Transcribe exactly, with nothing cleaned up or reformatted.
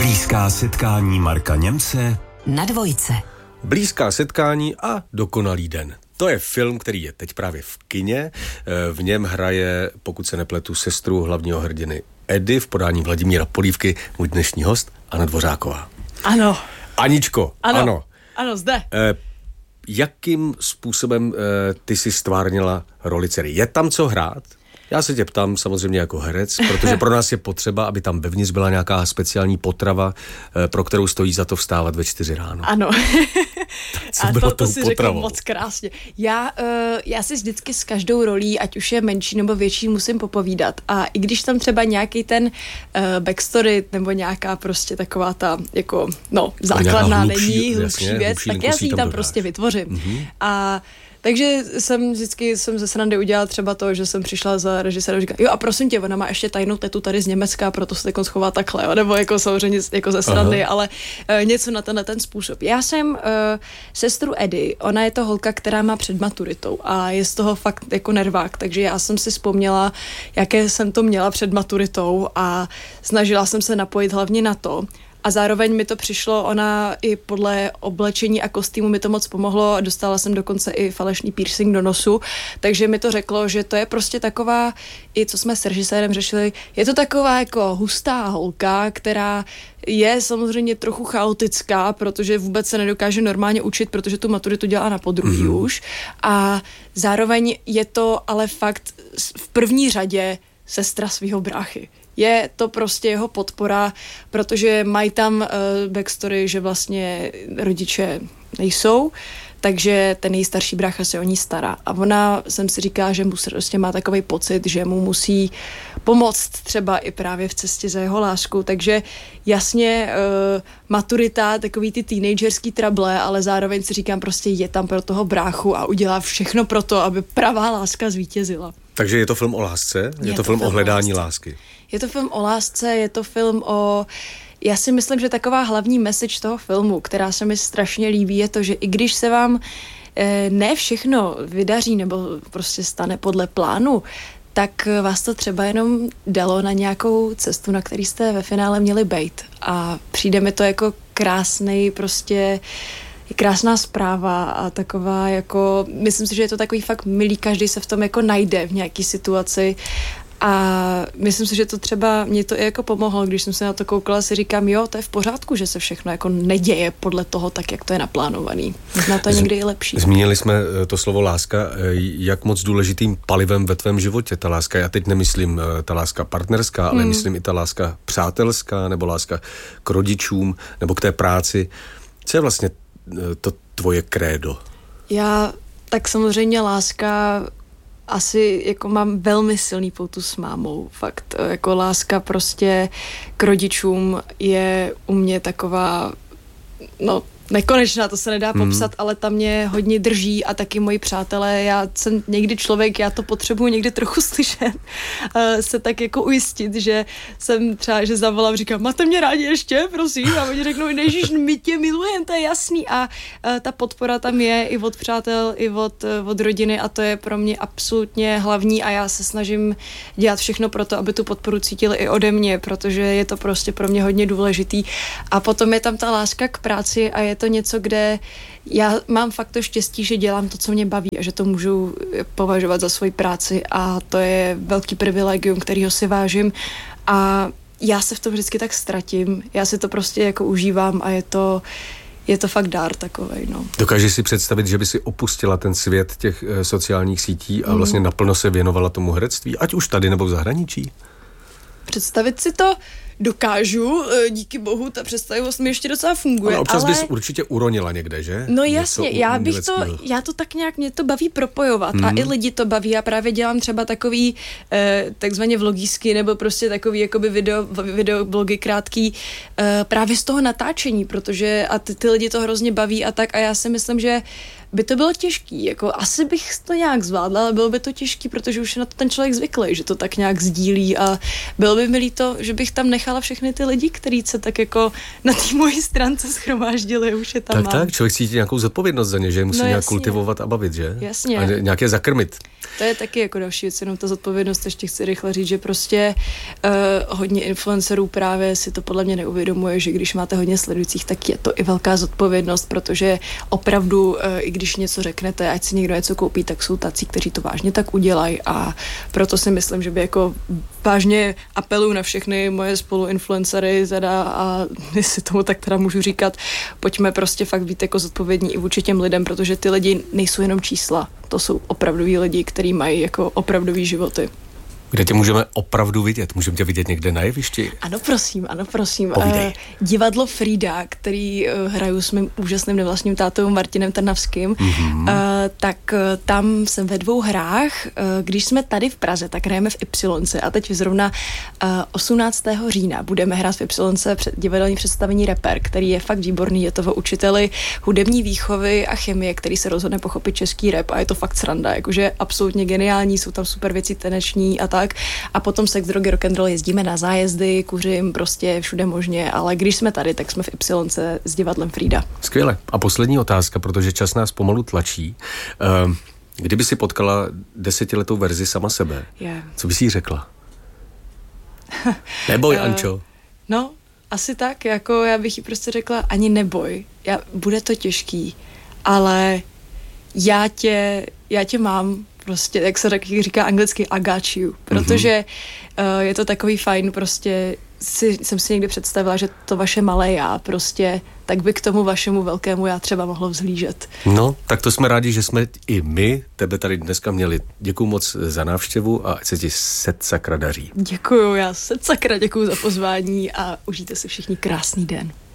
Blízká setkání Marka Němce na Dvojce. Blízká setkání a dokonalý den. To je film, který je teď právě v kině. V něm hraje, pokud se nepletu, sestru hlavního hrdiny Edy v podání Vladimíra Polívky, můj dnešní host Anna Dvořáková. Ano. Aničko, ano. Ano, ano zde. Eh, jakým způsobem eh, ty si stvárnila roli dcery? Je tam co hrát? Já se tě ptám samozřejmě jako herec, protože pro nás je potřeba, aby tam vevnitř byla nějaká speciální potrava, pro kterou stojí za to vstávat ve čtyři ráno. Ano. Co a bylo to, to si potravou? řekl moc krásně. Já, uh, já si vždycky s každou rolí, ať už je menší nebo větší, musím popovídat. A i když tam třeba nějaký ten uh, backstory nebo nějaká prostě taková ta jako, no, základná hlubší, není, hlubší jasně, věc, hlubší tak já si ji tam, tam dodáš. prostě vytvořím. Mm-hmm. A takže jsem vždycky jsem ze srandy udělala třeba to, že jsem přišla za režisérem a říkala, jo a prosím tě, ona má ještě tajnou tetu tady z Německa, proto se takon schová takhle, jo? Nebo jako samozřejmě jako ze srandy, Aha. ale uh, něco na ten, na ten způsob. Já jsem uh, sestru Edy, ona je to holka, která má před maturitou a je z toho fakt jako nervák, takže já jsem si vzpomněla, jaké jsem to měla před maturitou a snažila jsem se napojit hlavně na to. A zároveň mi to přišlo, ona i podle oblečení a kostýmu mi to moc pomohlo a dostala jsem dokonce i falešný piercing do nosu, takže mi to řeklo, že to je prostě taková, i co jsme s režisérem řešili, je to taková jako hustá holka, která je samozřejmě trochu chaotická, protože vůbec se nedokáže normálně učit, protože tu maturitu dělá na podruhý mm-hmm. už a zároveň je to ale fakt v první řadě sestra svýho bráchy. Je to prostě jeho podpora, protože mají tam uh, backstory, že vlastně rodiče nejsou, takže ten nejstarší brácha se o ní stará. A ona, jsem si říkala, že mu prostě má takový pocit, že mu musí pomoct třeba i právě v cestě za jeho láskou. Takže jasně uh, maturita, takový ty teenagerský trable, ale zároveň si říkám prostě je tam pro toho bráchu a udělá všechno pro to, aby pravá láska zvítězila. Takže je to film o lásce? Je, je to, to film o hledání lásce. lásky? Je to film o lásce, je to film o... Já si myslím, že taková hlavní message toho filmu, která se mi strašně líbí, je to, že i když se vám eh, ne všechno vydaří nebo prostě stane podle plánu, tak vás to třeba jenom dalo na nějakou cestu, na který jste ve finále měli bejt. A přijde mi to jako krásnej prostě... krásná zpráva a taková jako, myslím si, že je to takový fakt milý, každý se v tom jako najde v nějaký situaci a myslím si, že to třeba mě to i jako pomohlo, když jsem se na to koukala, si říkám, jo, to je v pořádku, že se všechno jako neděje podle toho tak, jak to je naplánovaný. Možná to je někdy i lepší. Zmínili jsme to slovo láska, jak moc důležitým palivem ve tvém životě ta láska. Já teď nemyslím ta láska partnerská, ale hmm. myslím i ta láska přátelská nebo láska k rodičům nebo k té práci. Co je vlastně to tvoje krédo? Já, tak samozřejmě láska, asi jako mám velmi silný poutu s mámou, fakt, jako láska prostě k rodičům je u mě taková, no, nekonečná, to se nedá popsat, mm. ale ta mě hodně drží a taky moji přátelé, já jsem někdy člověk, já to potřebuji někdy trochu slyšet, uh, se tak jako ujistit, že jsem třeba, že zavolám, říkám, máte mě rádi ještě, prosím, a oni řeknou, nežíš, my tě milujeme, to je jasný a uh, ta podpora tam je i od přátel, i od, uh, od rodiny a to je pro mě absolutně hlavní a já se snažím dělat všechno pro to, aby tu podporu cítili i ode mě, protože je to prostě pro mě hodně důležitý a potom je tam ta láska k práci a je to něco, kde já mám fakt to štěstí, že dělám to, co mě baví a že to můžu považovat za svoji práci a to je velký privilegium, kterýho si vážím a já se v tom vždycky tak ztratím. Já si to prostě jako užívám a je to je to fakt dár takovej, no. Dokážeš si představit, že by si opustila ten svět těch e, sociálních sítí a vlastně mm. naplno se věnovala tomu herectví, ať už tady nebo v zahraničí? Představit si to dokážu, díky bohu, ta představivost mi ještě docela funguje. Ale občas ale... bys určitě uronila někde, že? No jasně, já bych to, já to tak nějak, mě to baví propojovat mm. a i lidi to baví. Já právě dělám třeba takový eh, takzvaně vlogísky nebo prostě takový jakoby video, videoblogy krátký eh, právě z toho natáčení, protože a ty, ty lidi to hrozně baví a tak a já si myslím, že by to bylo těžký, jako asi bych to nějak zvládla, ale bylo by to těžký, protože už je na to ten člověk zvyklý, že to tak nějak sdílí a bylo by mi líto, že bych tam nechala všechny ty lidi, kteří se tak jako na té mojí stránce shromáždili, už je tam Tak, mám. tak, člověk cítí nějakou zodpovědnost za ně, že je musí No, nějak jasně. kultivovat a bavit, že? Jasně. A nějaké zakrmit. To je taky jako další věc, jenom ta zodpovědnost, ještě chci rychle říct, že prostě uh, hodně influencerů právě si to podle mě neuvědomuje, že když máte hodně sledujících, tak je to i velká zodpovědnost, protože opravdu, uh, i když něco řeknete, ať si někdo něco koupí, tak jsou tací, kteří to vážně tak udělají a proto si myslím, že by jako vážně apeluju na všechny moje spoluinfluencery teda a jestli tomu tak teda můžu říkat, pojďme prostě fakt být jako zodpovědní i vůči těm lidem, protože ty lidi nejsou jenom čísla, to jsou opravdoví lidi, kteří mají jako opravdový životy. Kde tě můžeme opravdu vidět? Můžeme tě vidět někde na jevišti? Ano, prosím, ano, prosím. Povídej. Uh, divadlo Frida, který uh, hraju s mým úžasným nevlastním tátou Martinem Trnavským, mm-hmm. uh, tak uh, tam jsem ve dvou hrách. Uh, když jsme tady v Praze, tak hrajeme v Ypsilonce a teď zrovna uh, osmnáctého října budeme hrát v Ypsilonce před divadelní představení Reper, který je fakt výborný, je to o učiteli hudební výchovy a chemie, který se rozhodne pochopit český rap a je to fakt sranda, jakože absolutně geniální, jsou tam super věci taneční a tak. A potom sex, drogy, rock'n'roll, jezdíme na zájezdy, kuřím, prostě všude možně, ale když jsme tady, tak jsme v Ypsilonce s divadlem Frida. Skvěle. A poslední otázka, protože čas nás pomalu tlačí. Uh, kdyby si potkala desetiletou verzi sama sebe, Yeah. co bys jí řekla? Neboj, uh, Ančo. No, asi tak, jako já bych jí prostě řekla, ani neboj, já, bude to těžký, ale já tě, já tě mám, prostě, jak se tak říká anglicky, I got you, protože mm-hmm. uh, je to takový fajn, prostě si, jsem si někdy představila, že to vaše malé já prostě, tak by k tomu vašemu velkému já třeba mohlo vzhlížet. No, tak to jsme rádi, že jsme i my tebe tady dneska měli. Děkuju moc za návštěvu a ať se ti set sakra daří. Děkuju, já set sakra děkuju za pozvání a užijte si všichni krásný den.